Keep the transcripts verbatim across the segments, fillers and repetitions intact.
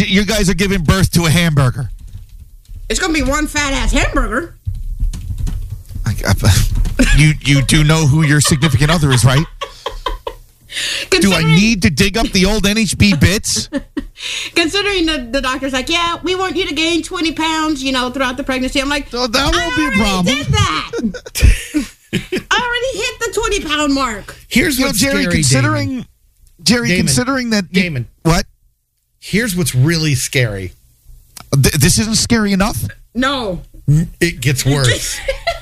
you guys are giving birth to a hamburger. It's going to be one fat-ass hamburger. I, I, you you do know who your significant other is, right? Do I need to dig up the old N H B bits? Considering the, the doctor's like, yeah, we want you to gain twenty pounds, you know, throughout the pregnancy. I'm like, so that won't I be a problem. did that. I already hit the twenty-pound mark. Here's you what's know, Jerry, scary, considering, Damon. Jerry, Damon. considering that... You, Damon. What? Here's what's really scary. Th- this isn't scary enough? No. It gets worse.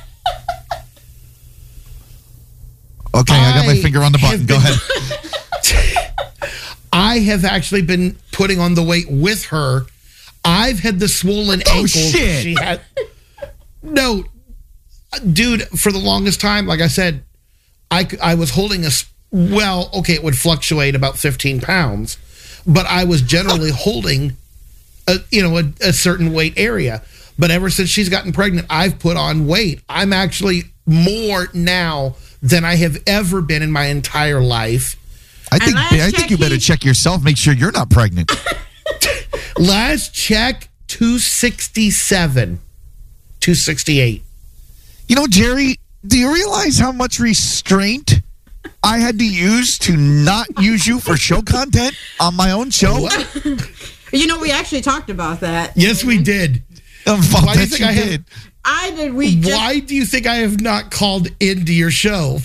Okay, I, I got my finger on the button. Go been, ahead. I have actually been putting on the weight with her. I've had the swollen oh, ankles. Shit. She had. No, dude, for the longest time, like I said, I, I was holding a, well, okay, it would fluctuate about fifteen pounds, but I was generally holding, a, you know, a, a certain weight area. But ever since she's gotten pregnant, I've put on weight. I'm actually more now than I have ever been in my entire life. I think I think you better check yourself. Make sure you're not pregnant. Last check, two sixty-seven, two sixty-eight. You know, Jerry, do you realize how much restraint I had to use to not use you for show content on my own show? What? You know, we actually talked about that. Yes, we did. Um, Why do you think you I did? have, I did. We just, Why do you think I have not called into your show?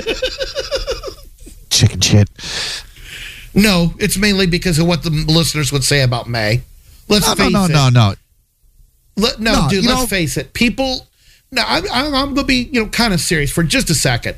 Chicken shit. No, it's mainly because of what the listeners would say about May. Let's No, face no, it. no, no, no. Let, no, No, dude, you let's know- face it. People, no, I'm, I'm, I'm going to be, you know, kind of serious for just a second.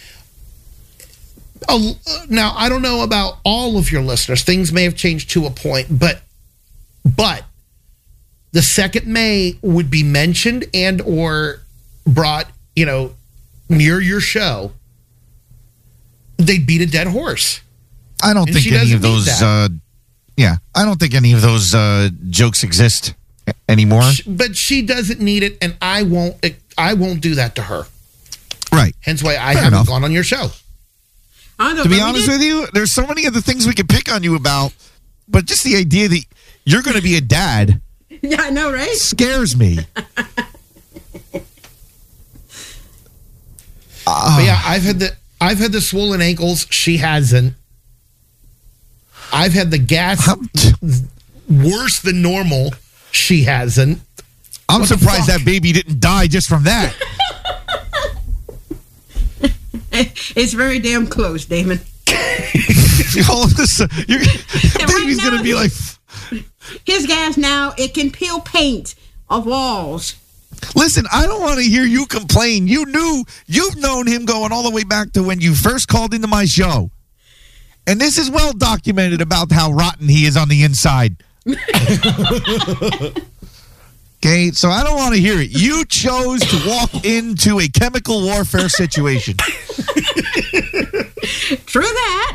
Uh, now, I don't know about all of your listeners. Things may have changed to a point, but, but the second May would be mentioned and or brought, you know, near your show, they'd beat a dead horse. I don't And think she any doesn't of need those. that. Uh, yeah, I don't think any of those uh, jokes exist a- anymore. But she doesn't need it, and I won't. I won't do that to her. Right. Hence why I Fair haven't enough. gone on your show. I know, To be but we honest did- with you, there's so many other things we could pick on you about, but just the idea that you're going to be a dad Yeah, I know, right? scares me. But yeah, I've had the I've had the swollen ankles. She hasn't. I've had the gas worse than normal. She hasn't. I'm What the surprised fuck? that baby didn't die just from that. It's very damn close, Damon. All of this, uh, you're, the baby's now going to be like. His gas now, it can peel paint off walls. Listen, I don't want to hear you complain. You knew, you've known him going all the way back to when you first called into my show. And this is well documented about how rotten he is on the inside. Okay, so I don't want to hear it. You chose to walk into a chemical warfare situation. True that.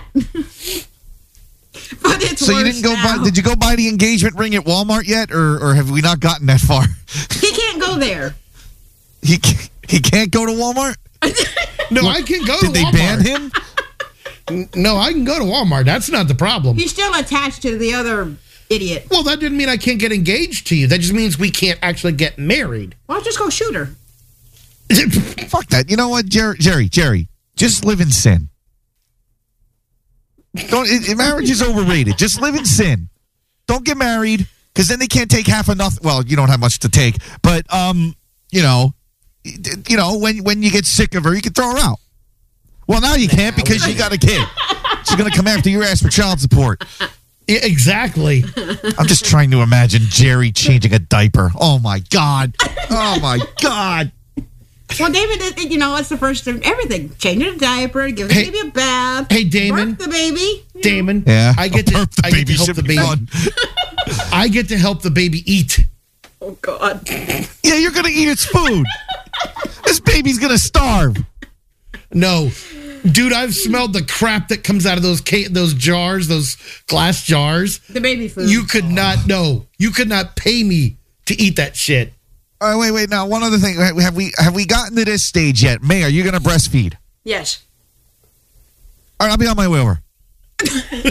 But it's So you worse didn't go now. buy, did you go buy the engagement ring at Walmart yet? Or, or have we not gotten that far? He can't go there. He, ca- he can't go to Walmart? No, I can go Did to they Walmart. ban him? N- No, I can go to Walmart. That's not the problem. He's still attached to the other idiot. Well, that didn't mean I can't get engaged to you. That just means we can't actually get married. Well, just go shoot her. Fuck that. You know what, Jerry? Jerry, Jerry, just live in sin. Don't. It, marriage is overrated. Just live in sin. Don't get married, because then they can't take half of nothing. Well, you don't have much to take, but um, you know, you know, when when you get sick of her, you can throw her out. Well, now you can't because you got a kid. She's gonna come after your ass for child support. Yeah, exactly. I'm just trying to imagine Jerry changing a diaper. Oh my god. Oh my god. Well, David, it- you know, it's the first of everything. Changing a diaper, giving Hey- the baby a bath. hey, Damon. Birth the baby. you know. Damon, Yeah. I get to Birth the I get to baby help should the be baby. fun. I get to help the baby eat. Oh, God. Yeah, you're gonna eat its food. This baby's gonna starve. No, dude, I've smelled the crap that comes out of those ca- those jars, those glass jars. The baby food. You could not know. You could not pay me to eat that shit. All right, wait, wait. Now, one other thing. Have we have we gotten to this stage yet? May, are you gonna breastfeed? Yes. All right, I'll be on my way over.